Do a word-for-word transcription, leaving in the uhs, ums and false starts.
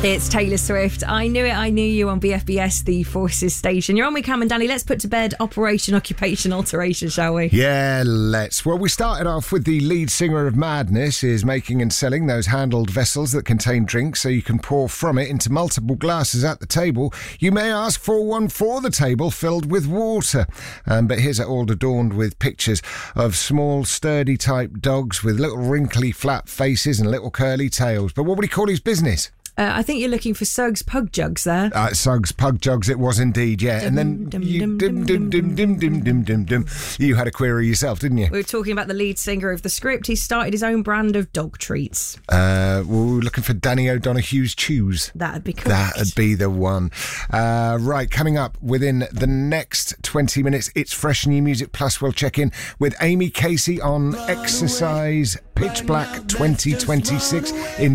It's Taylor Swift. I Knew It, I Knew You on B F B S, the Forces station. You're on with Cam and Danny. Let's put to bed Operation Occupation Alteration, shall we? Yeah, let's. Well, we started off with the lead singer of Madness is making and selling those handled vessels that contain drinks so you can pour from it into multiple glasses at the table. You may ask for one for the table filled with water. Um, but here's it all adorned with pictures of small, sturdy type dogs with little wrinkly flat faces and little curly tails. But what would he call his business? Uh, I think you're looking for Suggs Pug Jugs there. Uh, Suggs Pug Jugs, it was indeed, yeah. Dum, and then dum, you dum, dim, dum, dim, dim, dim, dim, dim, dim. You had a query yourself, didn't you? We were talking about the lead singer of the script. He started his own brand of dog treats. Uh, we were looking for Danny O'Donoghue's Chews. That'd be correct. That'd be the one. Uh, right, coming up within the next twenty minutes, it's Fresh New Music Plus. We'll check in with Amy Casey on Exercise Pitch Black twenty twenty-six in